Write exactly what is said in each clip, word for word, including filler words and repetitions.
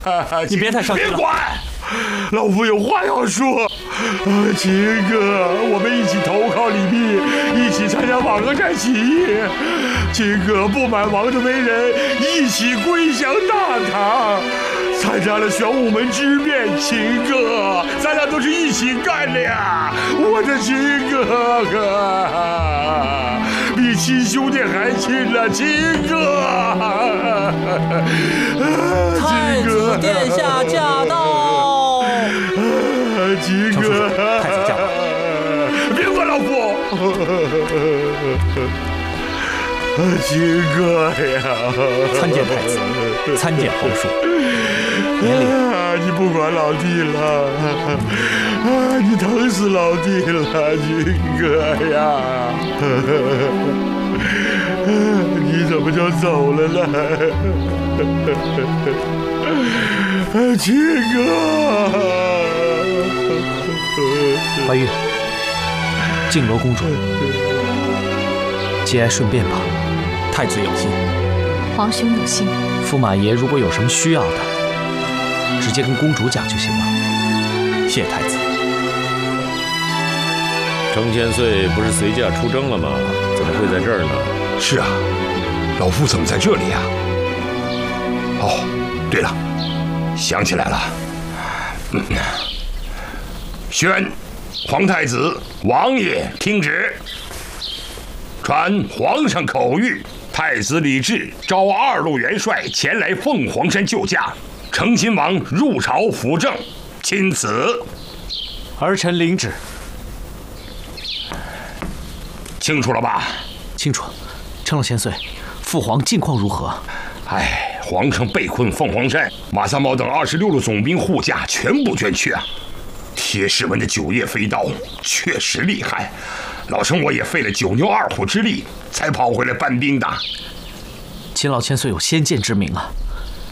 你别太伤心了。 别管，老夫有话要说。啊，秦哥，我们一起投靠李密，一起参加瓦岗山起义。秦哥不满王的为人，一起归降大唐，参加了玄武门之变。秦哥，咱俩都是一起干的呀！我的秦哥哥，比亲兄弟还亲了，秦哥。 太子殿下驾到！ 秦哥， 太子驾到！ 别管老夫！秦哥呀！ 参见太子，参见皇叔。免礼。 你不管老弟了，啊，你疼死老弟了，秦哥呀！你怎么就走了呢？秦哥！ 怀玉，静罗公主，节哀顺变吧。太子有心， 皇兄有心。 驸马爷如果有什么需要的，直接跟公主讲就行了。谢太子。 程千岁不是随驾出征了吗？怎么会在这儿呢？ 是啊，老夫怎么在这里呀？哦，对了，想起来了。嗯，宣皇太子王爷听旨，传皇上口谕，太子李治召二路元帅前来凤凰山救驾，成亲王入朝辅政，钦此。 儿臣领旨。 清楚了吧？ 清楚。承老千岁，父皇近况如何？ 哎，皇上被困凤凰山，马三毛等二十六路总兵护驾全部捐躯啊！铁士们的九叶飞刀确实厉害，老臣我也费了九牛二虎之力才跑回来搬兵的。 秦老千岁有先见之明啊！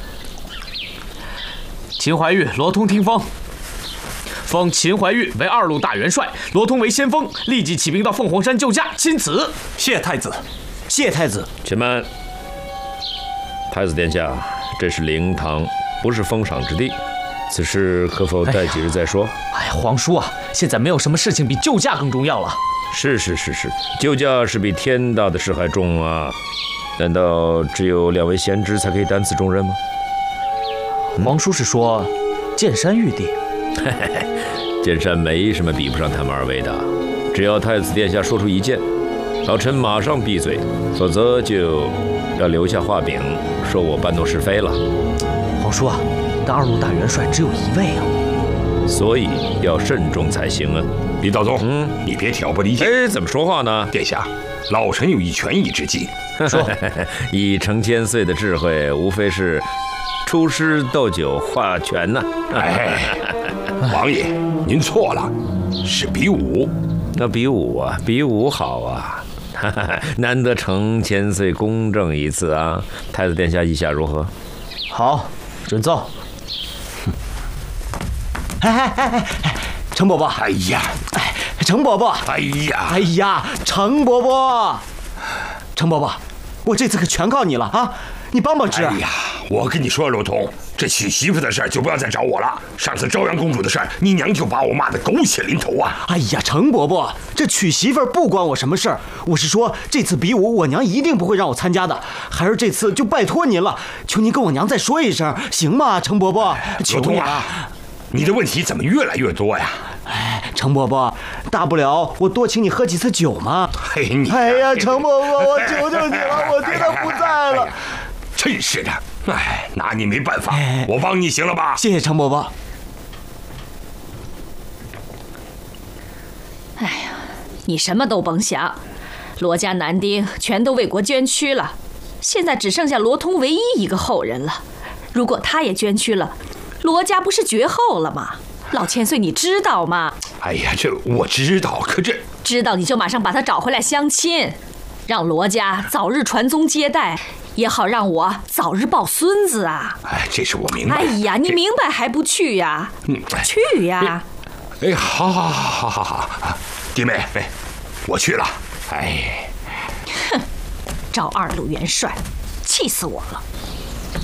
秦怀玉、罗通听封，封秦怀玉为二路大元帅，罗通为先锋，立即起兵到凤凰山救驾。钦此。谢太子，谢太子。 且慢，太子殿下，这是灵堂，不是封赏之地，此事可否待几日再说？ 哎呀，皇叔啊，现在没有什么事情比救驾更重要了。 是是是是，救驾是比天大的事还重啊！难道只有两位贤侄才可以担此重任吗？ 皇叔是说剑山玉帝？ 嘿嘿嘿，剑山没什么比不上他们二位的，只要太子殿下说出一件，老臣马上闭嘴，否则就要留下话柄，说我搬弄是非了。 皇叔啊，但二路大元帅只有一位啊， 所以要慎重才行啊。 李道宗，嗯，你别挑拨离间。 哎，怎么说话呢？ 殿下，老臣有一权宜之计。 说， 以程千岁的智慧，无非是出师斗酒划拳呐。 哎，王爷，您错了，是比武。 那比武啊，比武好啊。难得程千岁公正一次啊！太子殿下意下如何？ 好，准奏。哎哎哎哎，程伯伯！ 哎呀， 哎，程伯伯！ 哎呀， 哎呀，程伯伯！程伯伯，我这次可全靠你了啊！你帮帮支。 哎呀，我跟你说，罗通，这娶媳妇的事儿就不要再找我了。上次朝阳公主的事儿，你娘就把我骂得狗血淋头啊！ 哎呀，程伯伯，这娶媳妇不关我什么事儿。我是说，这次比武，我娘一定不会让我参加的。孩儿这次就拜托您了，求您跟我娘再说一声，行吗？程伯伯，求你了。 你的问题怎么越来越多呀？ 哎，程伯伯，大不了我多请你喝几次酒嘛。 嘿，你！ 哎呀，程伯伯，我求求你了，我爹他不在了。 真是的，哎，拿你没办法，我帮你行了吧？ 谢谢程伯伯。 哎呀，你什么都甭想，罗家男丁全都为国捐躯了，现在只剩下罗通唯一一个后人了。如果他也捐躯了，罗家不是绝后了吗？老千岁，你知道吗？ 哎呀，这我知道，可这知道你就马上把他找回来相亲，让罗家早日传宗接代，也好让我早日抱孙子啊！ 哎，这是我明白。 哎呀，你明白还不去呀？嗯，去呀！ 哎，好好好好好好，弟妹，哎，我去了。哎， 哼，赵二路元帅，气死我了！